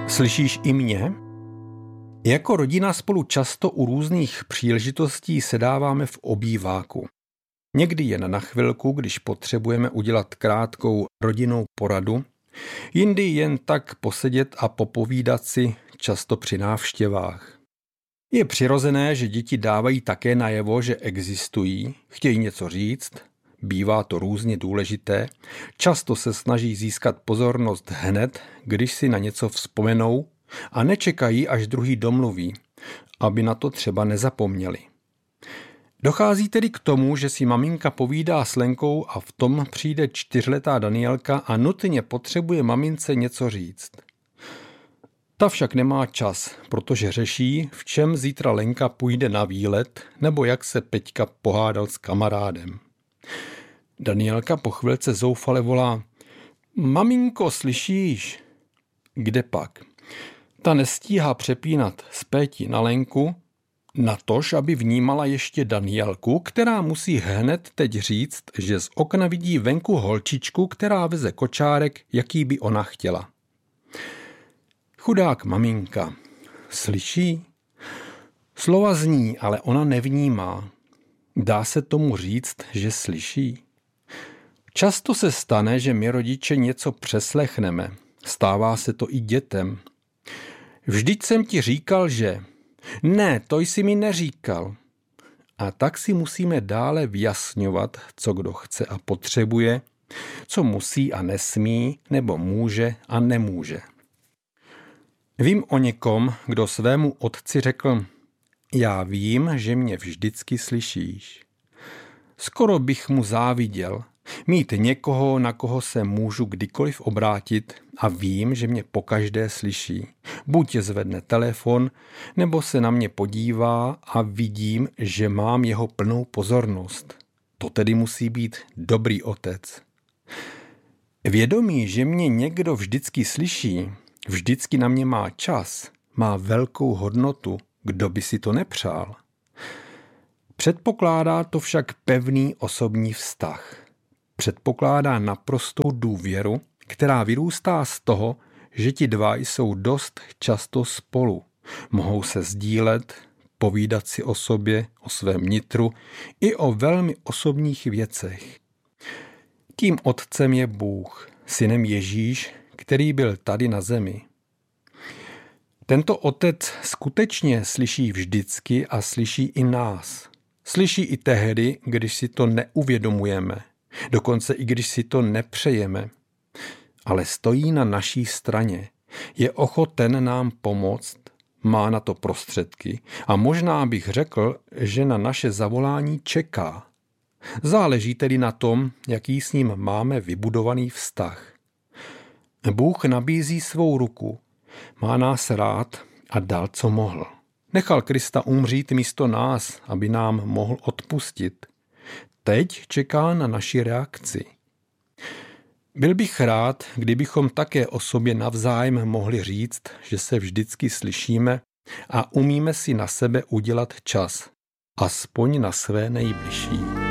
Slyšíš i mě? Jako rodina spolu často u různých příležitostí sedáváme v obýváku. Někdy jen na chvilku, když potřebujeme udělat krátkou rodinnou poradu, jindy jen tak posedět a popovídat si, často při návštěvách. Je přirozené, že děti dávají také najevo, že existují, chtějí něco říct, bývá to různě důležité, často se snaží získat pozornost hned, když si na něco vzpomenou a nečekají, až druhý domluví, aby na to třeba nezapomněli. Dochází tedy k tomu, že si maminka povídá s Lenkou a v tom přijde 4letá Danielka a nutně potřebuje mamince něco říct. Ta však nemá čas, protože řeší, v čem zítra Lenka půjde na výlet nebo jak se Peťka pohádal s kamarádem. Danielka po chvilce zoufale volá: Maminko, slyšíš? Kde pak? Ta nestíhá přepínat z Péti na Lenku, natož, aby vnímala ještě Danielku, která musí hned teď říct, že z okna vidí venku holčičku, která veze kočárek, jaký by ona chtěla. Chudák maminka. Slyší? Slova zní, ale ona nevnímá. Dá se tomu říct, že slyší? Často se stane, že my rodiče něco přeslechneme. Stává se to i dětem. Vždyť jsem ti říkal, že... Ne, to jsi mi neříkal. A tak si musíme dále vyjasňovat, co kdo chce a potřebuje, co musí a nesmí, nebo může a nemůže. Vím o někom, kdo svému otci řekl: Já vím, že mě vždycky slyšíš. Skoro bych mu záviděl, mít někoho, na koho se můžu kdykoliv obrátit a vím, že mě pokaždé slyší. Buď zvedne telefon, nebo se na mě podívá a vidím, že mám jeho plnou pozornost. To tedy musí být dobrý otec. Vědomí, že mě někdo vždycky slyší, vždycky na mě má čas, má velkou hodnotu, kdo by si to nepřál. Předpokládá to však pevný osobní vztah. Předpokládá naprostou důvěru, která vyrůstá z toho, že ti dva jsou dost často spolu. Mohou se sdílet, povídat si o sobě, o svém nitru i o velmi osobních věcech. Tím otcem je Bůh, synem Ježíš, který byl tady na zemi. Tento otec skutečně slyší vždycky a slyší i nás. Slyší i tehdy, když si to neuvědomujeme, dokonce i když si to nepřejeme. Ale stojí na naší straně, je ochoten nám pomoct, má na to prostředky a možná bych řekl, že na naše zavolání čeká. Záleží tedy na tom, jaký s ním máme vybudovaný vztah. Bůh nabízí svou ruku, má nás rád a dal, co mohl. Nechal Krista umřít místo nás, aby nám mohl odpustit. Teď čeká na naši reakci. Byl bych rád, kdybychom také o sobě navzájem mohli říct, že se vždycky slyšíme a umíme si na sebe udělat čas, aspoň na své nejbližší.